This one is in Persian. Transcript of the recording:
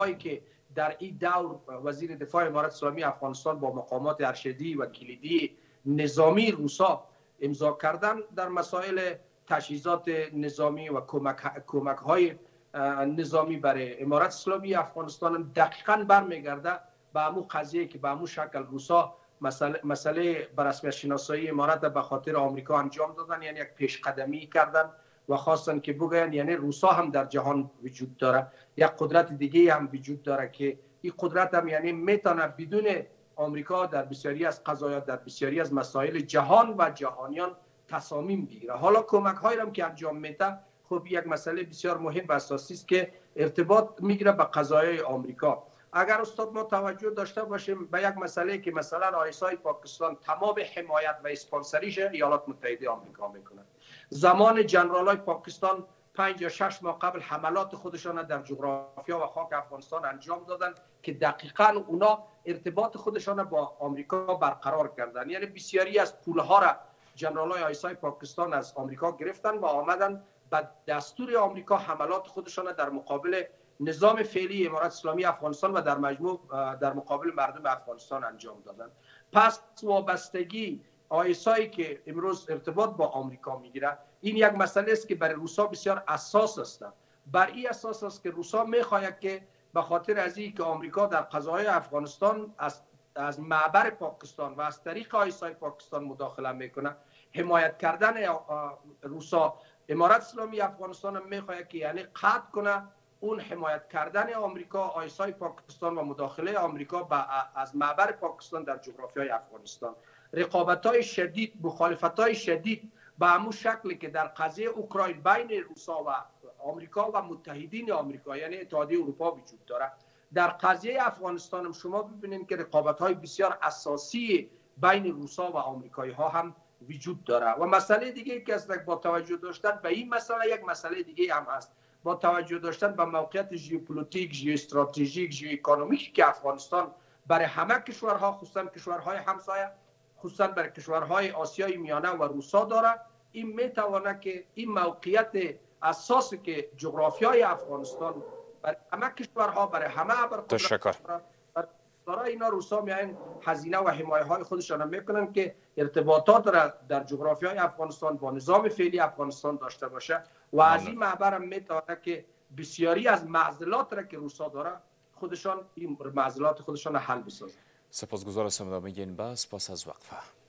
هایی که در این دور وزیر دفاع امارت اسلامی افغانستان با مقامات ارشدی و کلیدی نظامی روسا امضا کردن در مسائل تجهیزات نظامی و کمک های نظامی برای امارت اسلامی افغانستان دقیقاً برمیگرده به همون قضیه که به همون شکل روسا مسئله بر رسمیت شناسایی امارت به خاطر آمریکا انجام دادن، یعنی یک پیشقدمی کردن و خواستن که بگوین یعنی روسا هم در جهان وجود داره، یک قدرت دیگه هم وجود داره که این قدرت هم یعنی میتونه بدون آمریکا در بسیاری از قضایا در بسیاری از مسائل جهان و جهانیان تصامیم بگیره. حالا کمک هایی هم که انجام میده خب یک مسئله بسیار مهم و اساسی است که ارتباط میگیره به قضایای آمریکا. اگر استاد ما توجه داشته باشیم به یک مسئله که مثلا آیسای پاکستان تمام حمایت و اسپانسریش ایالات متحده آمریکا میکنه. زمان جنرالای پاکستان 5 یا 6 ماه قبل حملات خودشان در جغرافیا و خاک افغانستان انجام دادن که دقیقاً اونا ارتباط خودشان با آمریکا برقرار کردن. یعنی بسیاری از پولها را جنرالای آیسای پاکستان از آمریکا گرفتن و آمدن به دستور آمریکا حملات خودشان در مقابل نظام فعلی امارت اسلامی افغانستان و در مجموع در مقابل مردم افغانستان انجام دادن. پس وابستگی آیسایی که امروز ارتباط با آمریکا میگیره این یک مسئله است که برای روسا بسیار اساس است. بر این اساس است که روسا میخواهد که به خاطر از این که آمریکا در قضاهای افغانستان از معبر پاکستان و از طریق آیسای پاکستان مداخله میکنه، حمایت کردن روسا امارت اسلامی افغانستان میخواهد که یعنی قطع کنه اون حمایت کردن آمریکا آیسای پاکستان و مداخله آمریکا از معبر پاکستان در جغرافیای افغانستان. رقابت‌های شدید، مخالفت‌های شدید به همون شکلی که در قضیه اوکراین بین روسا و آمریکا و متحدین آمریکا یعنی اتحادیه اروپا وجود داره، در قضیه افغانستان هم شما ببینید که رقابت‌های بسیار اساسی بین روسا و آمریکایی‌ها هم وجود داره. و مسئله دیگه که است با توجه داشتن به این مسئله یک مسئله دیگه هم هست، با توجه داشتن به موقعیت ژئوپلیتیک، ژئواستراتژیک، ژئواکونومیک که افغانستان برای همه کشورها خصوصا کشورهای همسایه خصوصا برای کشورهای آسیای میانه و روسا داره، این میتونه که این موقعیت اساسی که جغرافیای افغانستان برای همه کشورها برای همه ابرقدرت‌ها برای اینا روسا میان هزینه و حمایت های خودشان میکنن که ارتباطات را در جغرافیای افغانستان با نظام فعلی افغانستان داشته باشه و از این معبر هم میتونه که بسیاری از معضلات را که روسا داره خودشان این معضلات خودشان حل بسازن. سپاسگزار هستم. ادامه این بحث پس از وقفه.